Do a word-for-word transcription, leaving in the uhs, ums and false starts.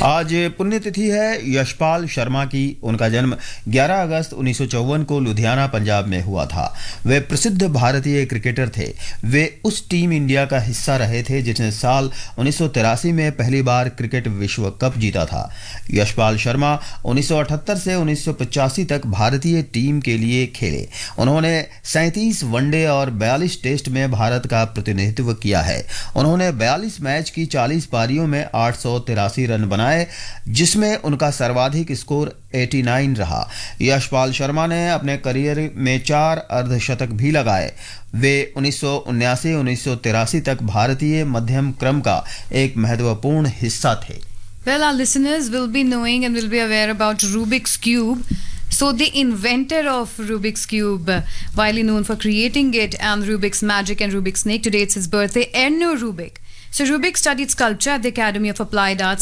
आज पुण्यतिथि है यशपाल शर्मा की। उनका जन्म ग्यारह अगस्त उन्नीस सौ चौवन को लुधियाना पंजाब में हुआ था। वे प्रसिद्ध भारतीय क्रिकेटर थे। वे उस टीम इंडिया का हिस्सा रहे थे जिसने साल उन्नीस सौ तिरासी में पहली बार क्रिकेट विश्व कप जीता था। यशपाल शर्मा उन्नीस सौ अठहत्तर से उन्नीस सौ पचासी तक भारतीय टीम के लिए खेले। उन्होंने सैंतीस वनडे और बयालीस टेस्ट में भारत का प्रतिनिधित्व किया है। उन्होंने बयालीस मैच की चालीस पारियों में आठ सौ तिरासी रन बनाए, जिसमें उनका सर्वाधिक स्कोर नवासी रहा। यशपाल शर्मा ने अपने करियर में चार अर्धशतक भी लगाए। वे उन्नीस सौ उन्यासी उन्नीस सौ तिरासी तक भारतीय मध्यम क्रम का एक महत्वपूर्ण हिस्सा थे। Well, our listeners will be knowing and will be aware about Rubik's Cube. So the inventor of Rubik's Cube, widely known for creating it, and Rubik's Magic and Rubik's Snake, today it's his birthday, Erno Rubik. So Rubik studied sculpture at the Academy of Applied Arts